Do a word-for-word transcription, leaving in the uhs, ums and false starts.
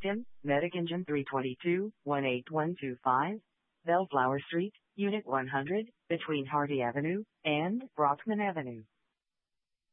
Victim, Medic Engine three twenty-two, one eight one two five, Bellflower Street, Unit one hundred, between Hardy Avenue and Brockman Avenue.